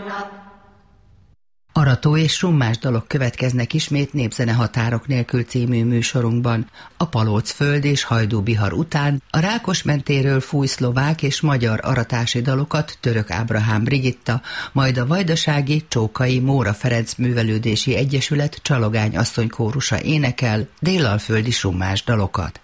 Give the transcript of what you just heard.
Arató és summás dalok következnek ismét Népzene határok nélkül című műsorunkban. A Palócföld és Hajdú Bihar után a Rákosmentéről fúj szlovák és magyar aratási dalokat Török Ábrahám Brigitta, majd a vajdasági Csókai Móra Ferenc Művelődési Egyesület Csalogány asszony kórusa énekel délalföldi summás dalokat.